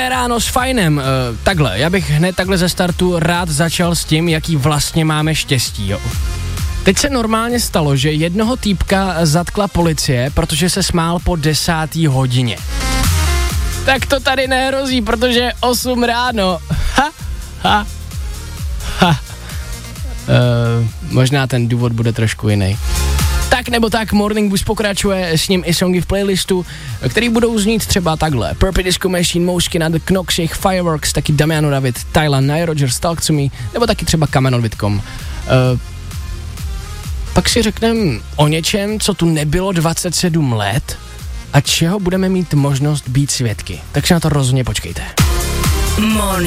Dobré ráno s Fajnem. Takhle, já bych hned takhle ze startu rád začal s tím, jaký vlastně máme štěstí, jo. Teď se normálně stalo, že jednoho týpka zatkla policie, protože se smál po 10. hodině. Tak to tady nehrozí, protože 8 ráno. Možná ten důvod bude trošku jiný. Tak nebo tak, Morning Boost pokračuje, s ním i songy v playlistu, který budou znít třeba takhle. Purple Disco Machine, Mouškina, The Knoxich, Fireworks, taky Damiano David, Thailand, Nile Rodgers, Talk to Me, nebo taky třeba Kamen od Vidcom. Pak si řekneme o něčem, co tu nebylo 27 let a čeho budeme mít možnost být svědky. Takže na to rozhodně počkejte.